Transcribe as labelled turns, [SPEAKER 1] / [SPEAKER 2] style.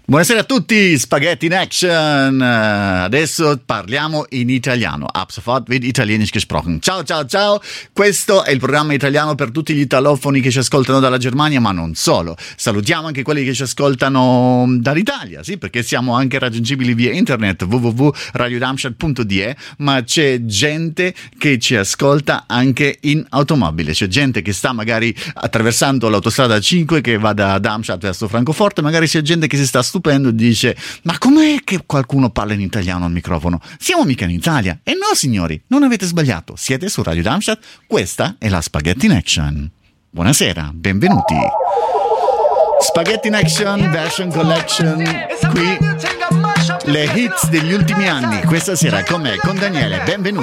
[SPEAKER 1] Buonasera a tutti, Spaghetti in Action. Adesso parliamo in italiano. Ab sofort wird italienisch gesprochen. Ciao, ciao, ciao. Questo è il programma italiano per tutti gli italofoni che ci ascoltano dalla Germania, ma non solo. Salutiamo anche quelli che ci ascoltano dall'Italia, sì, perché siamo anche raggiungibili via internet www.radiodarmstadt.de, ma c'è gente che ci ascolta anche in automobile. C'è gente che sta magari attraversando l'autostrada 5 che va da Darmstadt verso Francoforte, magari c'è gente che si sta stupendo e dice: ma com'è che qualcuno parla in italiano al microfono? Siamo mica in Italia. E no, signori, non avete sbagliato, siete su Radio Darmstadt, questa è la Spaghetti in Action. Buonasera, benvenuti. Spaghetti in Action Version Collection, qui le hits degli ultimi anni, questa sera con me, con Daniele, benvenuti.